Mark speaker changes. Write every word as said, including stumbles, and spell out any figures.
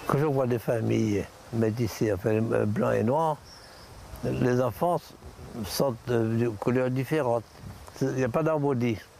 Speaker 1: Quand je vois des familles métissées, enfin blancs et noirs, les enfants sont de couleurs différentes. Il n'y a pas d'harmonie.